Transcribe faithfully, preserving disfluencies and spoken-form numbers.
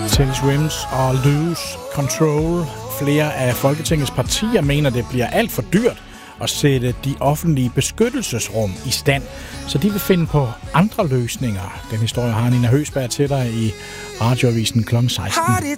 Teddy Swims og Lose Control. Flere af Folketingets partier mener, det bliver alt for dyrt at sætte de offentlige beskyttelsesrum i stand, så de vil finde på andre løsninger. Den historie har Nina Høgsberg til dig i Radioavisen klokken seksten. How did